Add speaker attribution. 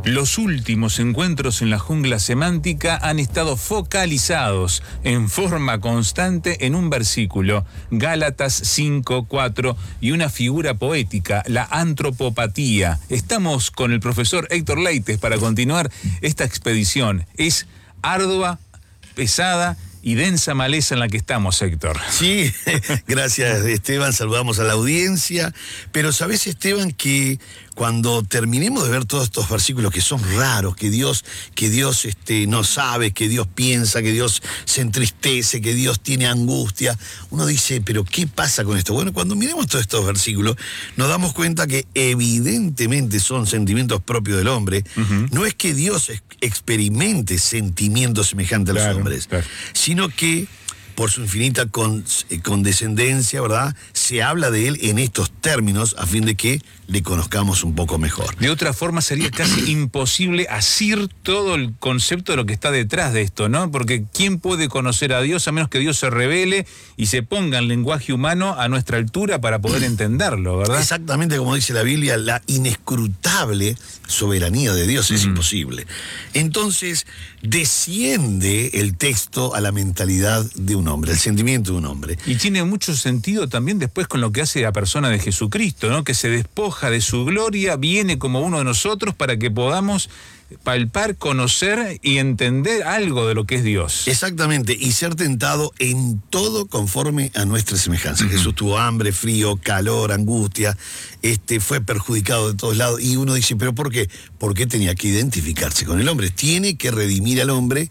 Speaker 1: Los últimos encuentros en la jungla semántica han estado focalizados en forma constante en un versículo, Gálatas 5:4, y una figura poética, la antropopatía. Estamos con el profesor Héctor Leites para continuar esta expedición. Es ardua, pesada y densa maleza en la que estamos, Héctor.
Speaker 2: Sí, gracias, Esteban, saludamos a la audiencia, pero sabés, Esteban, que cuando terminemos de ver todos estos versículos que son raros, que Dios no sabe, que Dios piensa, que Dios se entristece, que Dios tiene angustia, uno dice, pero ¿qué pasa con esto? Bueno, cuando miremos todos estos versículos, nos damos cuenta que evidentemente son sentimientos propios del hombre. No es que Dios experimente sentimientos semejantes a los hombres, sino que por su infinita condescendencia, ¿verdad?, se habla de él en estos términos a fin de que le conozcamos un poco mejor.
Speaker 1: De otra forma sería casi imposible asir todo el concepto de lo que está detrás de esto, ¿no? Porque ¿quién puede conocer a Dios a menos que Dios se revele y se ponga en lenguaje humano a nuestra altura para poder entenderlo, ¿verdad?
Speaker 2: Exactamente como dice la Biblia, la inescrutable soberanía de Dios es imposible. Entonces, desciende el texto a la mentalidad de un hombre, al sentimiento de un hombre.
Speaker 1: Y tiene mucho sentido también después con lo que hace la persona de Jesucristo, ¿no? Que se despoja de su gloria, viene como uno de nosotros para que podamos palpar, conocer y entender algo de lo que es Dios.
Speaker 2: Exactamente, y ser tentado en todo conforme a nuestra semejanza. Jesús tuvo hambre, frío, calor, angustia, fue perjudicado de todos lados, y uno dice, ¿pero por qué? Porque tenía que identificarse con el hombre, tiene que redimir al hombre